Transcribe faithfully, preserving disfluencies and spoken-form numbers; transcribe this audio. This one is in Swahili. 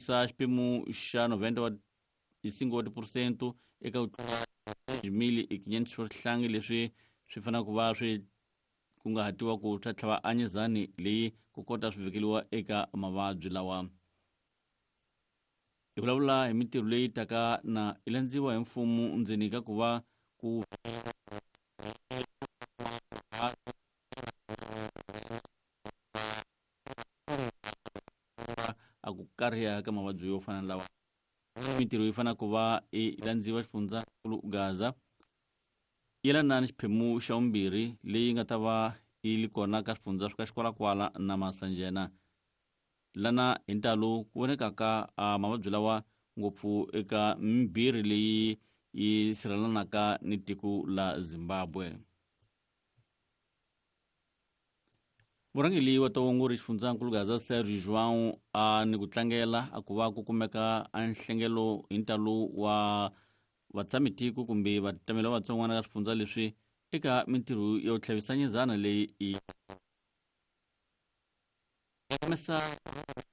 tlakusa xiphemu xa noventa wa isingo wa tipursentu eka mili iquinhentos wa rihlangi leswi swi fanele ku va swi kunguhatiwa ku swa tlhava anyizani leyi ku kota swi vekeliwa eka mavabyi lawa. Hi vulavula hi mintirho leyi taka na yi landziwa hi mfumo ndzeni ka ku va ku a ku kariha ka mavabyi yo fana lawa. Mintirho yi fanele ku va yi landziwa xifundzankulu Gaza yelana na xiphemu xa vumbirhi leyi nga ta va yi li kona ka swifundza swa Xikwalakwala na Masanjena, lana hi ntalo ku vonekaka a mavabyi lawa ngopfu eka mimbirhi leyi yi sirhelanaka ni tiko la Zimbabwe. Murhangeli wa tawonguri xifundzankulu Gaza Sergio João a ni ku tlangela a ku va ku kumeka a nhlengelo hi ntalo wa vatsamitiko kumbe vatameli vatson'wana ka swifundza leswi eka mintirho yo tlhavisanyizana leyi yi